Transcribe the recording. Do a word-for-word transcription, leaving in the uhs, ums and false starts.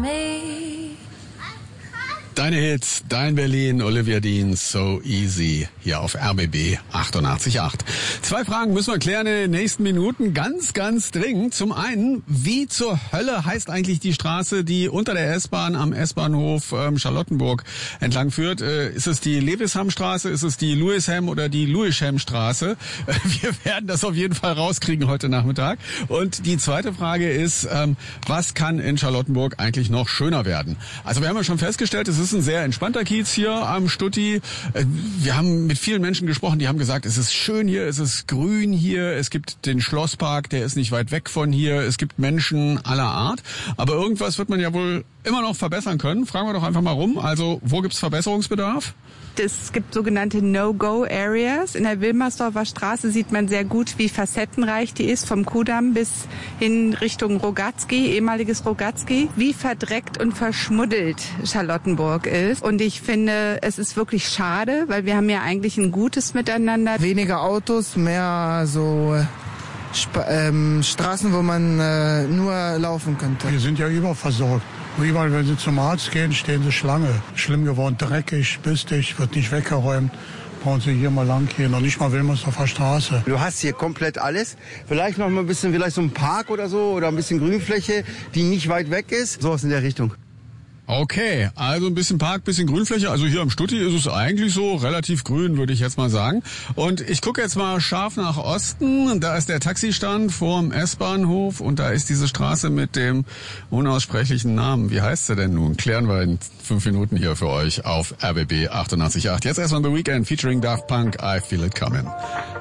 me. Deine Hits, dein Berlin, Olivia Dean, So Easy, hier auf R B B achtundachtzig Komma acht. Zwei Fragen müssen wir klären in den nächsten Minuten, ganz, ganz dringend. Zum einen, wie zur Hölle heißt eigentlich die Straße, die unter der S-Bahn am S-Bahnhof ähm, Charlottenburg entlang führt? Äh, ist es die Lewishamstraße, ist es die Lewisham oder die Lewishamstraße? Äh, wir werden das auf jeden Fall rauskriegen heute Nachmittag. Und die zweite Frage ist, ähm, was kann in Charlottenburg eigentlich noch schöner werden? Also wir haben ja schon festgestellt, es ist ein sehr entspannter Kiez hier am Stutti. Wir haben mit vielen Menschen gesprochen, die haben gesagt, es ist schön hier, es ist grün hier, es gibt den Schlosspark, der ist nicht weit weg von hier, es gibt Menschen aller Art. Aber irgendwas wird man ja wohl immer noch verbessern können. Fragen wir doch einfach mal rum. Also, wo gibt's Verbesserungsbedarf? Es gibt sogenannte No-Go-Areas. In der Wilmersdorfer Straße sieht man sehr gut, wie facettenreich die ist, vom Kudamm bis in Richtung Rogatski, ehemaliges Rogatski, wie verdreckt und verschmuddelt Charlottenburg ist. Und ich finde, es ist wirklich schade, weil wir haben ja eigentlich ein gutes Miteinander. Weniger Autos, mehr so Sp- ähm, Straßen, wo man äh, nur laufen könnte. Wir sind ja überversorgt. Überall, wenn Sie zum Arzt gehen, stehen Sie Schlange. Schlimm geworden, dreckig, bistig, wird nicht weggeräumt. Brauchen Sie hier mal lang gehen, noch nicht mal Wilmersdorfer Straße. Du hast hier komplett alles. Vielleicht noch mal ein bisschen, vielleicht so ein Park oder so oder ein bisschen Grünfläche, die nicht weit weg ist. Sowas in der Richtung. Okay, also ein bisschen Park, bisschen Grünfläche. Also hier am Stutti ist es eigentlich so relativ grün, würde ich jetzt mal sagen. Und ich gucke jetzt mal scharf nach Osten. Da ist der Taxistand vorm S-Bahnhof und da ist diese Straße mit dem unaussprechlichen Namen. Wie heißt sie denn nun? Klären wir in fünf Minuten hier für euch auf R B B achtundachtzig Komma acht. Jetzt erstmal The Weeknd featuring Daft Punk, I Feel It Coming.